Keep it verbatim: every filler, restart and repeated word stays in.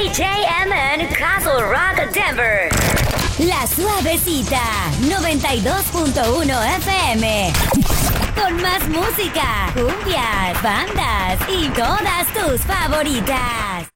J M N Castle Rock Denver. La Suavecita, noventa y dos punto uno F M. Con más música, cumbias, bandas y todas tus favoritas.